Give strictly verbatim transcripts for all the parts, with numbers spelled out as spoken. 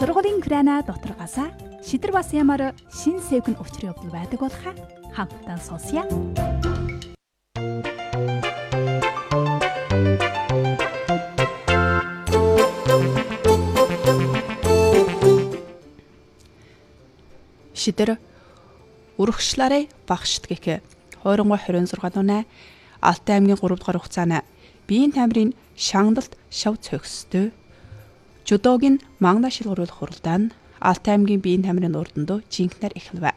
Сургуулийн Украина дотроогоосаа шидэр бас ямар шин сэвгэн учрын явдал байдаг болохаа хамтдаа сонсъё. Шидэр урагшлаараа багшд гэх тойронгой хорин зургаан унаа Алтай аймгийн гурав дахь хугацаана биеийн тамирын шагналт шав цогстой жудогийн мангла шилгууруулах хуралдаан Алтай аймгийн биеийн тамирын урданд жинхнээр эхэлв.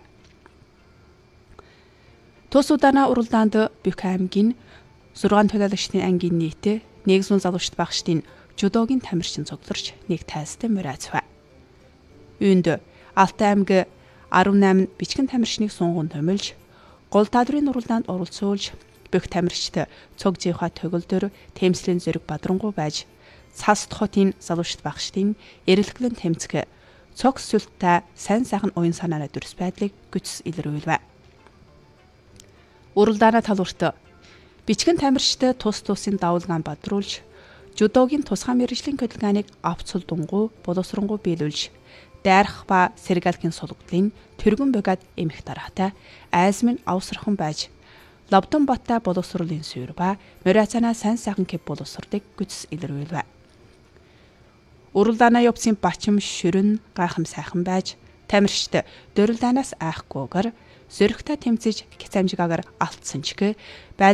Тус удаана уралдаанд Бүх аймгийн зургаан төлөөлөгчдийн ангийн нийт нэг зуун залуучд багшдын жудогийн тамирчин цугларч нэг тайлстай мөрөөцв. Үүнд Алтай аймгийн арван найман бичгэн тамирчныг сунган томилж, гол тадрын уралдаанд оролцуулж, бүх тамирчид цог жийнхаа төгөлдөр тэмцлийн зэрэг бадрангуй байж, цас хотын залуучд багшдын эрэлхлэн тэмцэх цог сүлттэй сайн сайхан уян санааны дүрс байдлыг гүцс илрүүлв. Уралдааны талуурт бичгэн тамирчид тус тусын давалгаан бадруулж, жудогийн тусгай мэргэжлийн хөдөлгөөнийг авцул дунгуй боловсронгуй биелүүлж, дайрах ба сэргэлгийн сулгдлын тэргэн богад эмх дараатай айзмын авсархан байж лавдан баттай боловсруулын суур ба моряцана сайн сайхан кеп боловсролыг гүцс илрүүлв. Уралдаанаа явсан бачим шүрэн гайхам сайхан байж тамирчид дөрөлдаанаас айхгүйгээр зөрөгтэй тэмцэж гизамжигаагаар алдсан ч гэ